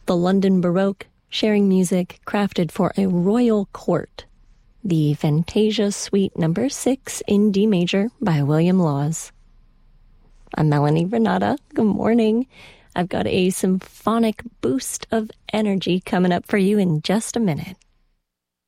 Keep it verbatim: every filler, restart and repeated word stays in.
the London Baroque, sharing music crafted for a royal court. The Fantasia Suite Number six in D major by William Laws. I'm Melanie Renata. Good morning. I've got a symphonic boost of energy coming up for you in just a minute.